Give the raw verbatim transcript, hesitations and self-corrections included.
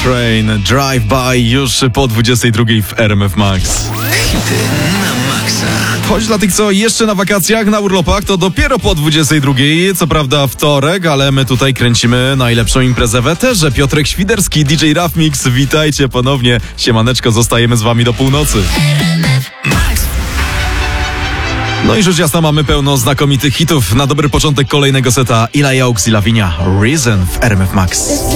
Train, Drive By już po dwudziestej drugiej w R M F Max. Hity na maksa. Choć dla tych, co jeszcze na wakacjach, na urlopach, to dopiero po dwudziestej drugiej, co prawda wtorek, ale my tutaj kręcimy najlepszą imprezę w eterze. Piotrek Świderski, D J Rough Mix, witajcie ponownie. Siemaneczko, zostajemy z wami do północy. No i rzecz jasna, mamy pełno znakomitych hitów. Na dobry początek kolejnego seta Ila Yokes i Lavinia, Reason w R M F Max.